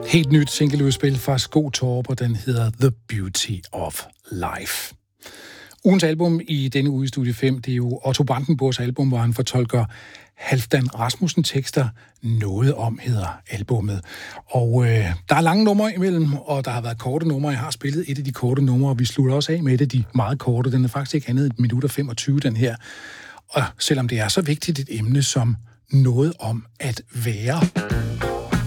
Helt nyt singleudspil fra Skotorp, og den hedder The Beauty of Life. Ugens album i denne uge i Studie 5, det er jo Otto Brandenburgs album, hvor han fortolker Halfdan Rasmussen tekster. Noget om hedder albummet. Og der er lange numre imellem, og der har været korte numre. Jeg har spillet et af de korte numre, og vi slutter også af med et af de meget korte. Den er faktisk ikke andet end 1 minut og 25, den her. Og selvom det er så vigtigt et emne som noget om at være.